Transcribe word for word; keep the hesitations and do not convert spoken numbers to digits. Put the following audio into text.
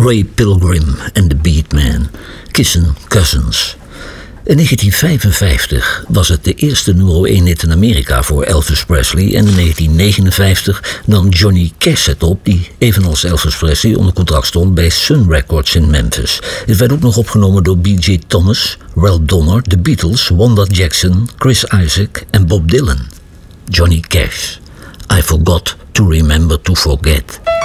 Ray Pilgrim en The Beatman, Kissing Cousins. In negentien vijfenvijftig was het de eerste nummer één hit in Amerika voor Elvis Presley en in negentien negenenvijftig nam Johnny Cash het op, die evenals Elvis Presley onder contract stond bij Sun Records in Memphis. Het werd ook nog opgenomen door B J Thomas, Ralph Donner, The Beatles, Wanda Jackson, Chris Isaac en Bob Dylan. Johnny Cash, I Forgot to Remember to Forget.